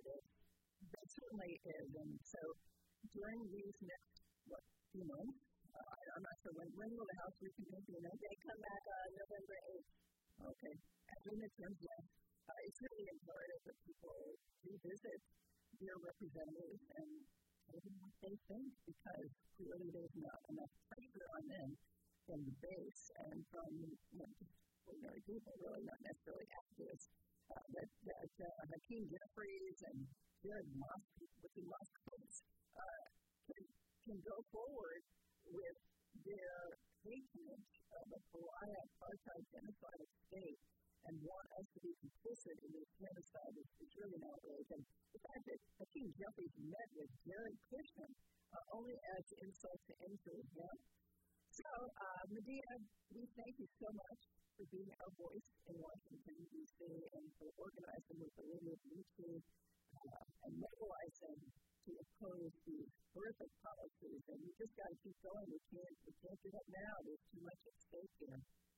That certainly is. And so during these next, few months, I'm not sure when will the House reconvene, do you know? They come back on November 8th. Okay. After the midterms, yes. It's really imperative that people do visit their representatives and tell them what they think, because clearly there's not enough pressure on them from the base and from just ordinary people, really not necessarily activists, that Hakeem Jeffries and Jared Moskowitz can go forward with their patronage of a pariah apartheid genocidal state and want us to be complicit in this genocide is really an outrage. And the fact that Hakeem Jeffries met with Jared Kushner only adds insult to injury. Yeah? So, Medea, we thank you so much for being our voice in Washington, D.C., and for organizing with the Lydia Beachy and mobilizing to oppose these horrific policies. And we just got to keep going. We can't give up now. There's too much at stake here.